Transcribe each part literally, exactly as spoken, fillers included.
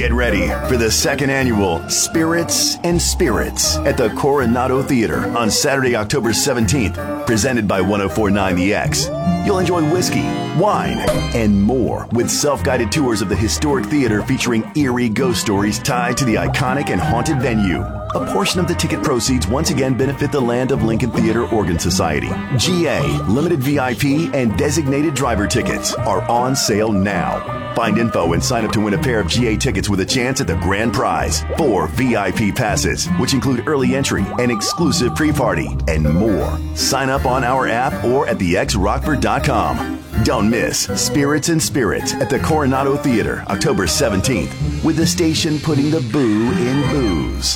Get ready for the second annual Spirits and Spirits at the Coronado Theater on Saturday, October seventeenth, presented by ten forty-nine The X. You'll enjoy whiskey, wine, and more with self-guided tours of the historic theater featuring eerie ghost stories tied to the iconic and haunted venue. A portion of the ticket proceeds once again benefit the Land of Lincoln Theater Organ Society. G A, limited V I P, and designated driver tickets are on sale now. Find info and sign up to win a pair of G A tickets with a chance at the grand prize. Four V I P passes, which include early entry, an exclusive pre-party, and more. Sign up on our app or at the x rockford dot com. Don't miss Spirits and Spirits at the Coronado Theater, October seventeenth, with the station putting the boo in booze.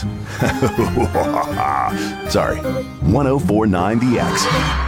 Sorry, ten forty-nine The X.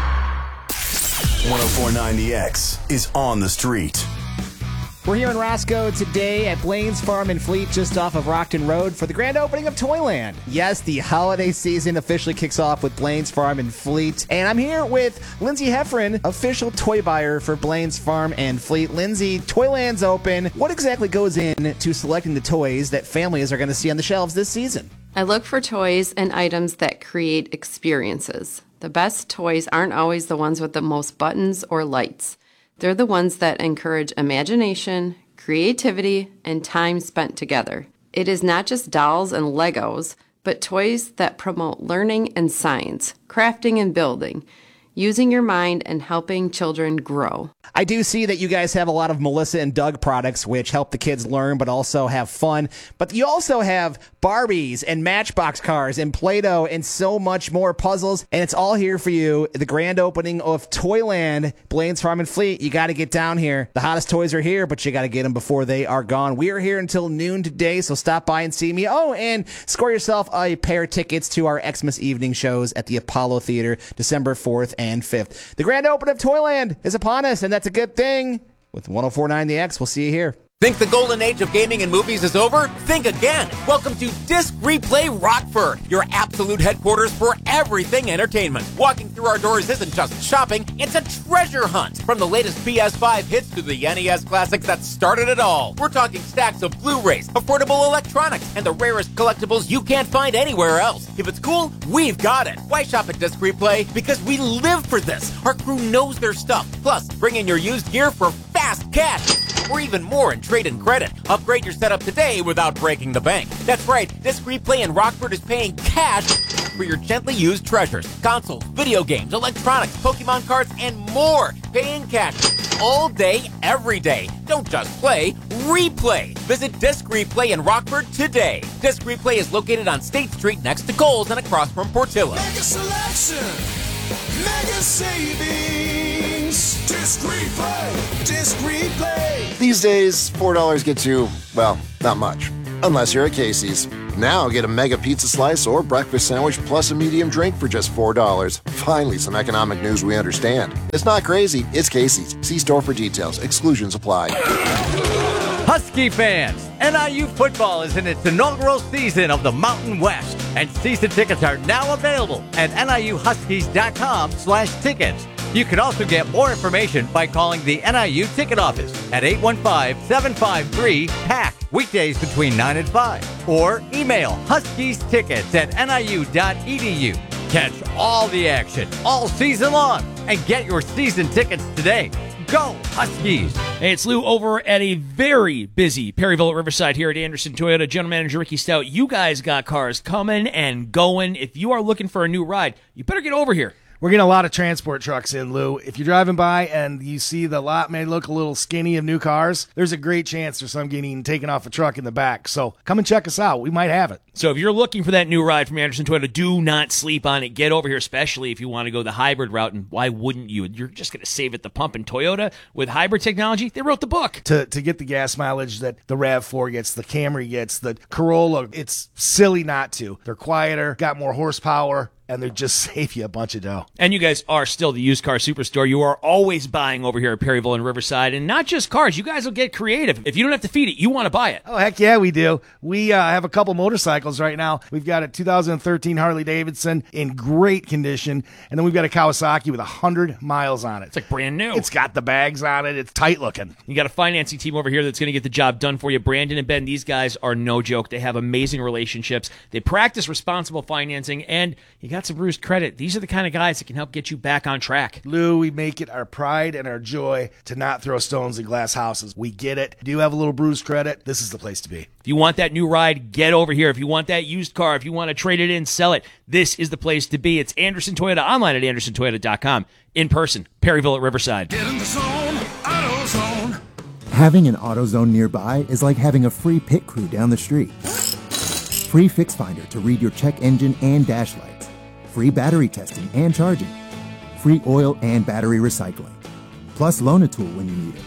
ten forty-nine The X is on the street. We're here in Roscoe today at Blaine's Farm and Fleet, just off of Rockton Road, for the grand opening of Toyland. Yes, the holiday season officially kicks off with Blaine's Farm and Fleet. And I'm here with Lindsay Heffron, official toy buyer for Blaine's Farm and Fleet. Lindsay, Toyland's open. What exactly goes into selecting the toys that families are going to see on the shelves this season? I look for toys and items that create experiences. The best toys aren't always the ones with the most buttons or lights. They're the ones that encourage imagination, creativity, and time spent together. It is not just dolls and Legos, but toys that promote learning and science, crafting and building, using your mind and helping children grow. I do see that you guys have a lot of Melissa and Doug products which help the kids learn but also have fun. But you also have Barbies and Matchbox cars and Play-Doh and so much more puzzles. And it's all here for you. The grand opening of Toyland, Blaine's Farm and Fleet. You got to get down here. The hottest toys are here, but you got to get them before they are gone. We are here until noon today, so stop by and see me. Oh, and score yourself a pair of tickets to our Xmas evening shows at the Apollo Theater, December fourth and fifth. The grand opening of Toyland is upon us, and that's a good thing. With ten forty-nine The X, we'll see you here. Think the golden age of gaming and movies is over? Think again. Welcome to Disc Replay Rockford, your absolute headquarters for everything entertainment. Walking through our doors isn't just shopping, it's a treasure hunt. From the latest P S five hits to the N E S classics that started it all. We're talking stacks of Blu-rays, affordable electronics, and the rarest collectibles you can't find anywhere else. If it's cool, we've got it. Why shop at Disc Replay? Because we live for this. Our crew knows their stuff. Plus, bring in your used gear for fast cash. Or even more in trade and credit. Upgrade your setup today without breaking the bank. That's right, Disc Replay in Rockford is paying cash for your gently used treasures. Consoles, video games, electronics, Pokemon cards, and more. Paying cash all day, every day. Don't just play, replay. Visit Disc Replay in Rockford today. Disc Replay is located on State Street next to Kohl's and across from Portillo. Mega selection, mega savings. Disc Replay, Disc Replay. These days, four dollars gets you, well, not much. Unless you're at Casey's. Now get a mega pizza slice or breakfast sandwich plus a medium drink for just four dollars. Finally, some economic news we understand. It's not crazy, it's Casey's. See store for details. Exclusions apply. Husky fans, N I U football is in its inaugural season of the Mountain West, and season tickets are now available at N I U Huskies dot com slash tickets. You can also get more information by calling the N I U ticket office at eight one five, seven five three, P A C, weekdays between nine and five, or email huskies tickets at N I U dot E D U. Catch all the action all season long and get your season tickets today. Go Huskies! Hey, it's Lou over at a very busy Perryville at Riverside here at Anderson Toyota. General Manager Ricky Stout, you guys got cars coming and going. If you are looking for a new ride, you better get over here. We're getting a lot of transport trucks in, Lou. If you're driving by and you see the lot may look a little skinny of new cars, there's a great chance there's some getting taken off a truck in the back. So come and check us out. We might have it. So if you're looking for that new ride from Anderson Toyota, do not sleep on it. Get over here, especially if you want to go the hybrid route. And why wouldn't you? You're just going to save at the pump. And Toyota, with hybrid technology, they wrote the book. To to get the gas mileage that the RAV four gets, the Camry gets, the Corolla, it's silly not to. They're quieter, got more horsepower. and they just save you a bunch of dough. And you guys are still the used car superstore. You are always buying over here at Perryville and Riverside, and not just cars. You guys will get creative. If you don't have to feed it, you want to buy it. Oh, heck yeah, we do. We uh, have a couple motorcycles right now. We've got a two thousand thirteen Harley Davidson in great condition, and then we've got a Kawasaki with one hundred miles on it. It's like brand new. It's got the bags on it. It's tight looking. You got a financing team over here that's going to get the job done for you. Brandon and Ben, these guys are no joke. They have amazing relationships. They practice responsible financing, and you got some bruised credit. These are the kind of guys that can help get you back on track. Lou, we make it our pride and our joy to not throw stones in glass houses. We get it. Do you have a little bruised credit? This is the place to be. If you want that new ride, get over here. If you want that used car, if you want to trade it in, sell it, this is the place to be. It's Anderson Toyota, online at anderson toyota dot com. In person, Perryville at Riverside. Get in the zone, AutoZone. Having an AutoZone nearby is like having a free pit crew down the street. Free Fix Finder to read your check engine and dash lights. Free battery testing and charging. Free oil and battery recycling. Plus Loan-A-Tool when you need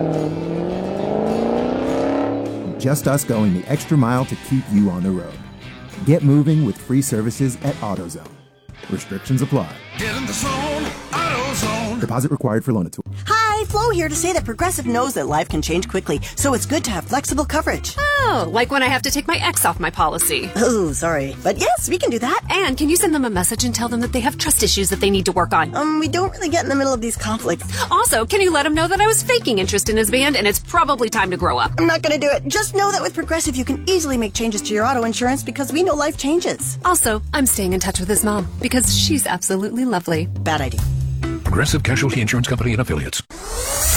it. Just us going the extra mile to keep you on the road. Get moving with free services at AutoZone. Restrictions apply. Get in the zone, AutoZone. Deposit required for Loan-A-Tool. Hi, Flo here to say that Progressive knows that life can change quickly, so it's good to have flexible coverage. Oh, like when I have to take my ex off my policy. Oh, sorry. But yes, we can do that. And can you send them a message and tell them that they have trust issues that they need to work on? Um, we don't really get in the middle of these conflicts. Also, can you let him know that I was faking interest in his band and it's probably time to grow up? I'm not going to do it. Just know that with Progressive, you can easily make changes to your auto insurance because we know life changes. Also, I'm staying in touch with his mom because she's absolutely lovely. Bad idea. Progressive Casualty Insurance Company and Affiliates.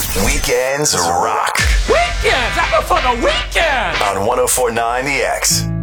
Weekends rock. Weekends! I'm for the weekend! On one oh four point nine The X.